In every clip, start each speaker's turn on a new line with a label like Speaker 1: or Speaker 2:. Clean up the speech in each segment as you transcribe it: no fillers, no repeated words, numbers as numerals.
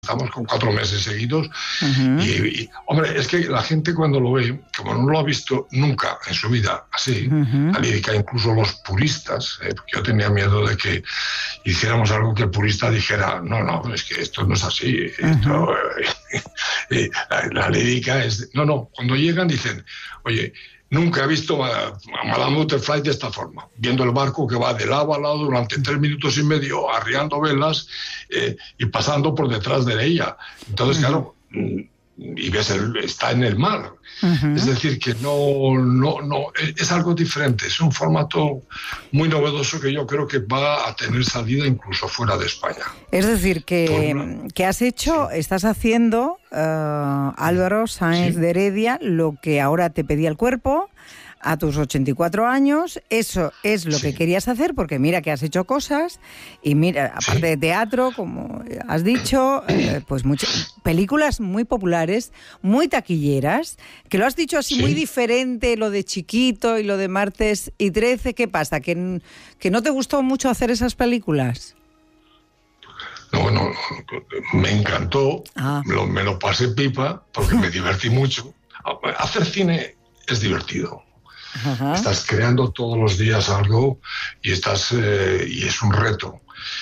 Speaker 1: Estamos con 4 meses seguidos hombre, es que la gente cuando lo ve, como no lo ha visto nunca en su vida así, la lírica, incluso los puristas, porque yo tenía miedo de que hiciéramos algo que el purista dijera, no, es que esto no es así, la lírica es... No, cuando llegan dicen, oye, nunca he visto a Madame Butterfly de esta forma, viendo el barco que va de lado a lado durante 3 minutos y medio, arriando velas y pasando por detrás de ella. Entonces, claro, y ves, está en el mar. Es decir, que no, es algo diferente. Es un formato muy novedoso que yo creo que va a tener salida incluso fuera de España.
Speaker 2: Es decir, que has hecho, estás haciendo, Álvaro Sáenz de Heredia, lo que ahora te pedía el cuerpo a tus 84 años. Eso es lo que querías hacer, porque mira que has hecho cosas, y mira, aparte de teatro, como has dicho, pues muchas películas muy populares, muy taquilleras, que lo has dicho así muy diferente, lo de Chiquito y lo de Martes y 13. ¿Qué pasa? ¿Que no te gustó mucho hacer esas películas?
Speaker 1: No, me encantó, me lo pasé pipa, porque me divertí mucho. Hacer cine es divertido. Estás creando todos los días algo y y es un reto.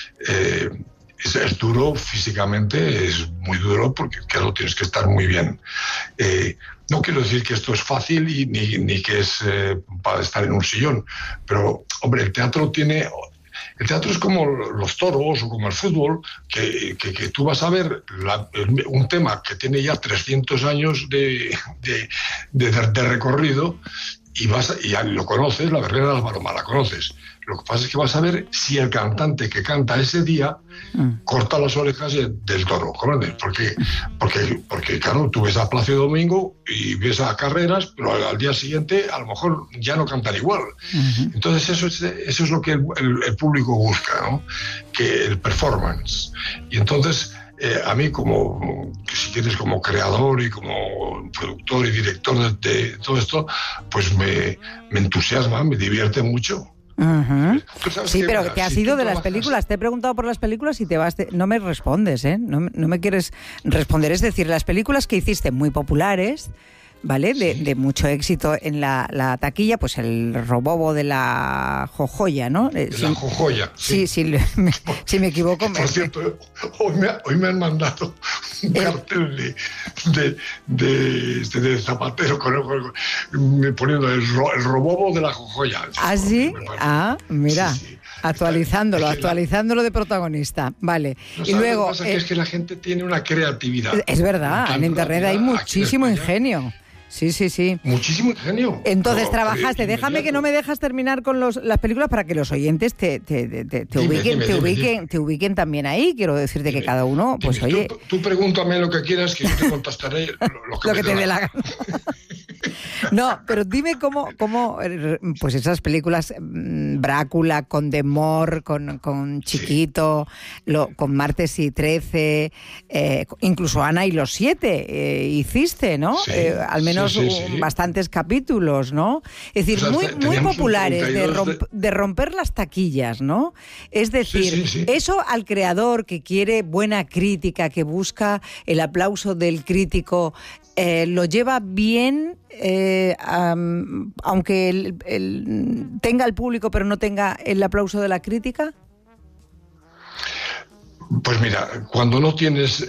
Speaker 1: Es duro físicamente, es muy duro porque claro, tienes que estar muy bien. No quiero decir que esto es fácil ni que es para estar en un sillón, pero hombre, el teatro es como los toros o como el fútbol, que tú vas a ver un tema que tiene ya 300 años de recorrido y ya lo conoces, la Guerrera de las Maromas la conoces. Lo que pasa es que vas a ver si el cantante que canta ese día corta las orejas del toro, ¿comprendes? Porque claro, tú ves a Plácido Domingo y ves a Carreras, pero al día siguiente a lo mejor ya no cantan igual. Entonces eso es lo que el público busca, ¿no? Que el performance. Y entonces a mí, si quieres, como creador y como productor y director de todo esto, pues me entusiasma, me divierte mucho.
Speaker 2: Sí, pero te has ido de las películas. Te he preguntado por las películas y te vas... No me respondes, ¿eh? No me quieres responder. Es decir, las películas que hiciste muy populares, ¿vale? De mucho éxito en la taquilla, pues el Robobo de la Jojoya, ¿no?
Speaker 1: La Jojoya.
Speaker 2: Sí, si me equivoco...
Speaker 1: Por cierto, hoy me han mandado un cartel de Zapatero poniendo el Robobo de la Jojoya.
Speaker 2: ¿Ah, sí? Mira. Sí. Actualizándolo de protagonista. Vale. Y luego... Lo que
Speaker 1: pasa es que la gente tiene una creatividad.
Speaker 2: Es verdad, en Internet hay muchísimo ingenio. Sí. Muchísimo ingenio. Entonces trabajaste. Déjame que no me dejas terminar con las películas para que los oyentes te ubiquen también ahí. Quiero decirte que cada uno, pues oye...
Speaker 1: Tú pregúntame lo que quieras, que yo te contestaré lo que
Speaker 2: te dé la gana. No, pero dime cómo pues esas películas, Brácula, con Demor, con Chiquito, con Martes y 13, incluso Ana y los 7 hiciste, ¿no? Al menos bastantes capítulos, ¿no? Es decir, muy populares, de romper las taquillas, ¿no? Es decir, eso al creador que quiere buena crítica, que busca el aplauso del crítico, lo lleva bien, aunque tenga el público pero no tenga el aplauso de la crítica.
Speaker 1: Pues mira, cuando no tienes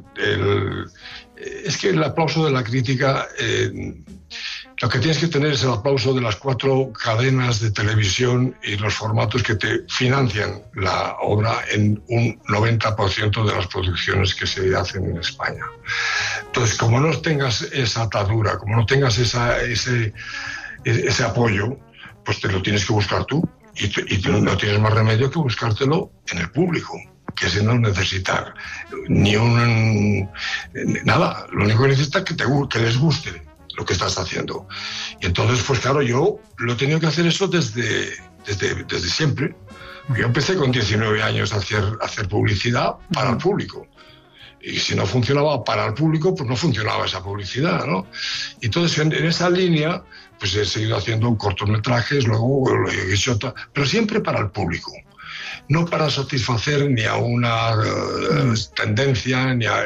Speaker 1: es que el aplauso de la crítica, lo que tienes que tener es el aplauso de las 4 cadenas de televisión y los formatos que te financian la obra en un 90% de las producciones que se hacen en España. Entonces, como no tengas esa atadura, como no tengas ese apoyo, pues te lo tienes que buscar tú y no tienes más remedio que buscártelo en el público, que ese no necesita nada. Lo único que necesita es que les guste lo que estás haciendo. Y entonces, pues claro, yo lo he tenido que hacer eso desde siempre. Yo empecé con 19 años a hacer publicidad para el público. Y si no funcionaba para el público, pues no funcionaba esa publicidad, ¿no? Y entonces, en esa línea, pues he seguido haciendo cortometrajes, luego lo he hecho, pero siempre para el público. No para satisfacer ni a una tendencia, ni a